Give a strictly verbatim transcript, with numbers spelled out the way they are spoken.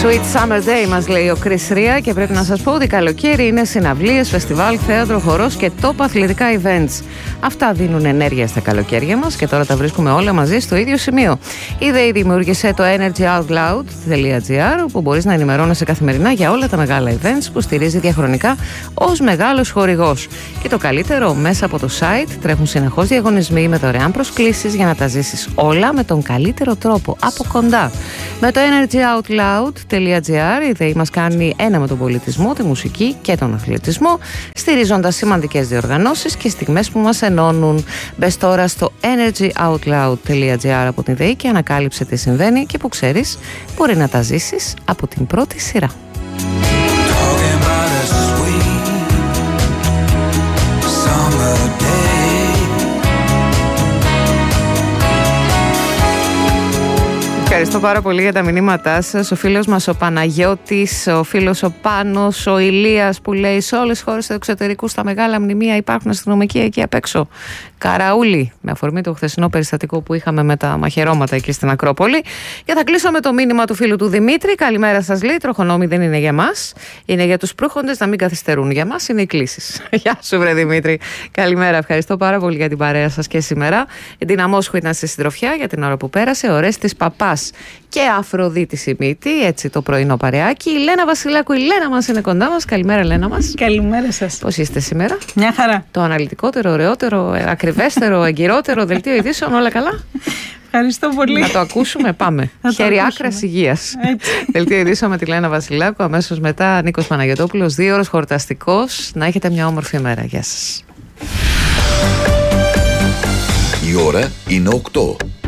Sweet Summer Day μας λέει ο Chris Ria, και πρέπει να σας πω ότι καλοκαίρι είναι συναυλίες, φεστιβάλ, θέατρο, χορός και top αθλητικά events. Αυτά δίνουν ενέργεια στα καλοκαίρια μας και τώρα τα βρίσκουμε όλα μαζί στο ίδιο σημείο. Η ΔΕΗ δημιούργησε το energy out loud τελεία gr, όπου μπορείς να ενημερώνεσαι καθημερινά για όλα τα μεγάλα events που στηρίζει διαχρονικά ως μεγάλος χορηγός. Και το καλύτερο, μέσα από το site τρέχουν συνεχώς διαγωνισμοί με δωρεάν προσκλήσεις για να τα ζήσεις όλα με τον καλύτερο τρόπο, από κοντά. Με το energy out loud τελεία gr η ΔΕΗ μας κάνει ένα με τον πολιτισμό, τη μουσική και τον αθλητισμό, στηρίζοντας σημαντικές διοργανώσεις και στιγμές που μας ενώνουν. Μπες τώρα στο energy out loud τελεία gr από την ΔΕΗ και ανακάλυψε τι συμβαίνει και που ξέρεις μπορεί να τα ζήσεις από την πρώτη σειρά. Ευχαριστώ πάρα πολύ για τα μηνύματά σας. Ο φίλος μας ο Παναγιώτης, ο φίλος ο Πάνος, ο Ηλίας που λέει σε όλες τις χώρες του εξωτερικού στα μεγάλα μνημεία υπάρχουν αστυνομικοί εκεί απ' έξω. Καραούλη, με αφορμή το χθεσινό περιστατικό που είχαμε με τα μαχαιρώματα εκεί στην Ακρόπολη. Και θα κλείσω με το μήνυμα του φίλου του Δημήτρη. Καλημέρα σας, λέει. Τροχονόμοι δεν είναι για μας. Είναι για τους προύχοντες να μην καθυστερούν. Για μας είναι οι κλήσεις. Γεια σου, βρε Δημήτρη. Καλημέρα. Ευχαριστώ πάρα πολύ για την παρέα σας και σήμερα. Η Δυναμόσχου ήταν στη συντροφιά για την ώρα που πέρασε. Ο Ρέστης Παπάς και Αφροδίτη Σιμίτη, έτσι το πρωινό παρεάκι. Η Λένα Βασιλάκου, η Λένα μας είναι κοντά μας. Καλημέρα, Λένα μας. Καλημέρα σας. Πώς είστε σήμερα? Μια χαρά. Το αναλυτικότερο, ωραιότερο, ακριβέστερο, εγκυρότερο δελτίο ειδήσεων, όλα καλά? Ευχαριστώ πολύ. Να το ακούσουμε, πάμε. Χέρι άκρας υγείας. Δελτίο ειδήσεων με τη Λένα Βασιλάκου. Αμέσως μετά Νίκος Παναγιωτόπουλος, δύο ώρες χορταστικός. Να έχετε μια όμορφη μέρα. Γεια σας. Η ώρα είναι οκτώ.